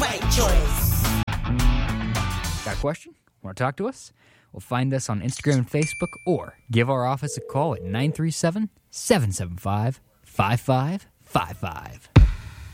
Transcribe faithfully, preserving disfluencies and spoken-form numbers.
right choice. Got a question? Want to talk to us? Well, find us on Instagram and Facebook or give our office a call at nine three seven, seven seven five, five five five five.